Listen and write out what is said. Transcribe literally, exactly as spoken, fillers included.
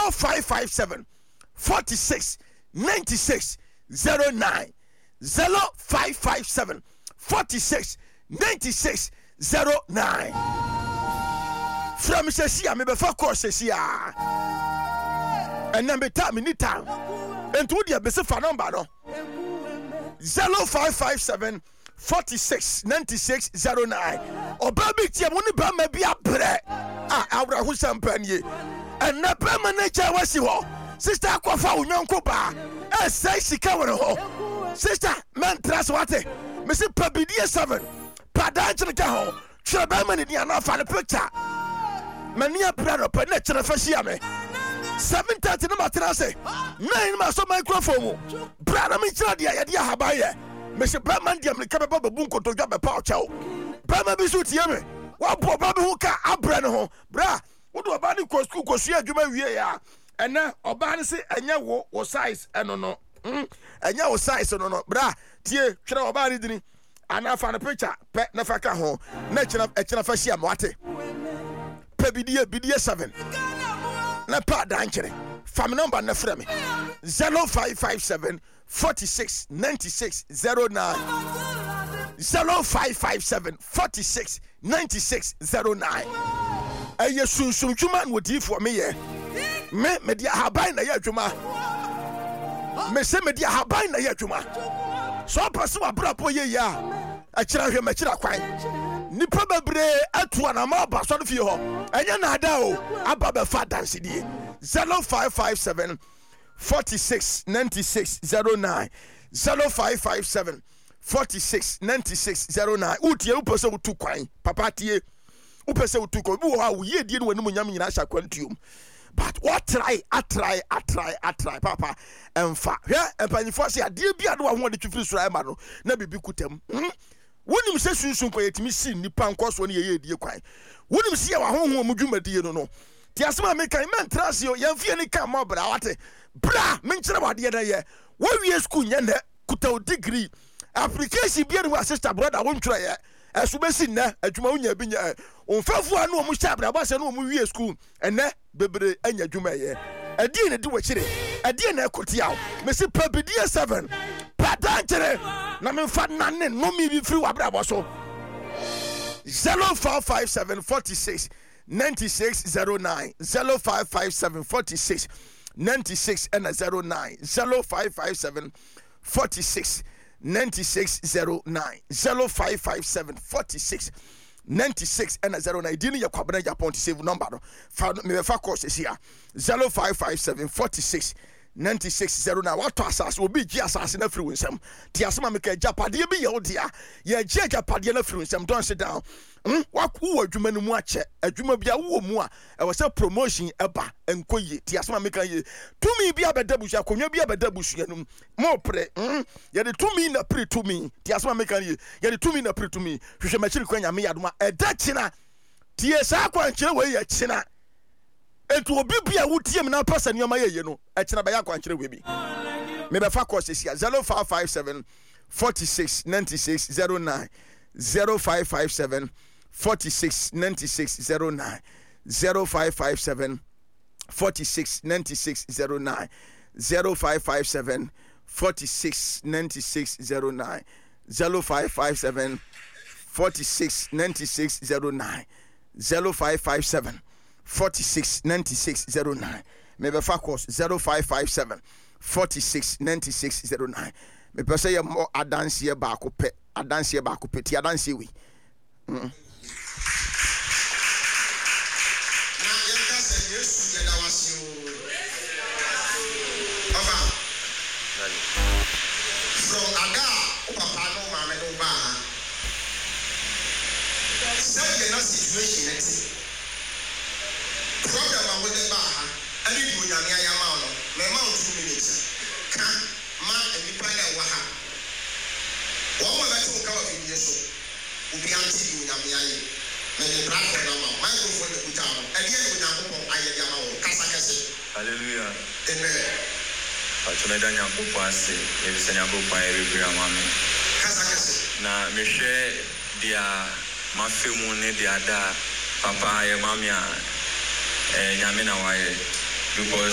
zero five five seven forty-six ninety-six zero nine zero five five seven forty-six ninety-six zero nine. From Sessia, me before course Sessia, and number time in the town, and to the Bessifa number no zero five five seven forty-six ninety-six zero nine. Or baby, Tia, when the Bama be a bread, ah, I will some penny, and not permanent was you all. Sister Aquafa, Uncle Bar, and say she covered her. Sister, man, trust what it, Missus Pabidia seven, Padancha Gaho, Trabaman in the another picture. Mania brother, but natural fasciame. Seven thirty no matter, nine months of microphone. Brother, me tell the idea Habaya. Mister Batman, the capable bunko to grab a pouch out. Batman be suit yame. What poor baby who can abrano? Bra, what do a body cost cook or see a human ya? And now, Obani say, and ya was size, and no, no. And ya was size, no, no. Bra, dear, try about it. And I found a picture, pet Nafaka home, natural fasciam, what? Pebidia Bidia seven. Na pa danchere. Fam number na frame. zero five five seven forty-six ninety-six zero nine. zero five five seven forty-six ninety-six zero nine. Eye sunsun juma wodi for me ye. Me me dia haban na ye juma. Me se me dia haban na ye juma. So pass wa brapo ye ya. A kira hwe ma kira kwan. Nipa bebre atu anama ba so fi ho enya na ada o aba be fa dance die zero five five seven forty-six ninety-six zero nine zero five five seven forty-six ninety-six zero nine utie upose utu kwan papa tie upose utu kwan bu ha wo ye die no wanu nyam nyina sha kwantuom but what try I try I try I try papa emfa hwe empanyifo se ade bia no ho de twifiri sura ma no na bibi kutam wonim se sunsun ko yetimi si nipa nkoso ne ye die kwan wonim se ya wa honhom mu dwumadie no no ti asema me kan men trase yo yemfie ni kan mo bra wate bra men kire wade na ye wo wie school nya na kuta degree application bia no sister brother won try ye esubesi na adwuma wonya bi nya onfafo anu o mu sha bra ba se no mu wie school ene bebre anya dwuma ye adie na di wo kire adie na ekotiawo me se pabidie seven padantere na me fa nane no mi bi free wa bra bo so zero five five seven forty-six ninety-six zero nine zero five five seven forty-six ninety-six and zero nine zero five five seven forty-six ninety-six zero nine zero five five seven forty-six ninety-six and zero nine dini ya kwabena ya point save number no fa me fa course here zero five five seven forty-six ninety-six zero nine what asas obi gi asas na free winsam ti asema me ka japade bi ye odia ye gi japade na free winsam don sit down hm wa ku adwuma no mu ache adwuma bia wo mu a e was promotion eba enkoye ti asema me ka ye tumi bia beda busu akonwa bia beda busu yanum mo pre hm ye de tumi na pre tumi ti asema me ka ye ye de tumi na pre tumi hwehwe machiri kwanya me yadoma eda china ti ye sa kwankire we ye china etu obi bia wutiem na pasa nyoma ye no e kina ba ya kwankire we bi me be fa course sia zero five five seven forty-six ninety-six zero nine zero five five seven forty-six ninety-six zero nine zero five five seven forty-six ninety-six zero nine zero five five seven forty-six ninety-six zero nine zero five five seven forty-six ninety-six zero nine zero five five seven forty-six ninety-six zero nine me be fa course zero five five seven forty-six ninety-six zero nine me pese ye mo adanse ba ko pe adanse ba ko pe ti adanse wi mm na yenta se Yesu ye da wasi o oba from aga o papa no ma me no ba say na situation next problem with the bar, and you do not hear my my mouth two minutes. Can man and you find out what happened? One more to cover in this will be anti you, Yami. Many platform, microphone, the town, and yet we now go I am Casacas. Hallelujah. Amen. But to let them go past it, if it's an apple pie, every grandmammy. Casacas. Now, Michelle, dear, my film, the other, Papa, your mammy. Eh, nyame na waye because